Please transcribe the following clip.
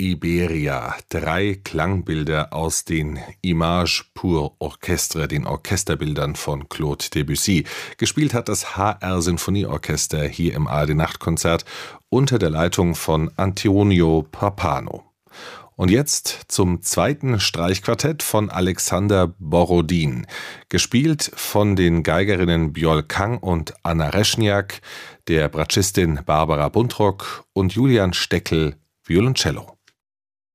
Iberia. 3 Klangbilder aus den Images pour Orchestre, den Orchesterbildern von Claude Debussy. Gespielt hat das HR Sinfonieorchester hier im ARD Nachtkonzert unter der Leitung von Antonio Pappano. Und jetzt zum zweiten Streichquartett von Alexander Borodin, gespielt von den Geigerinnen Bjol Kang und Anna Reschniak, der Bratschistin Barbara Buntrock und Julian Steckel Violoncello.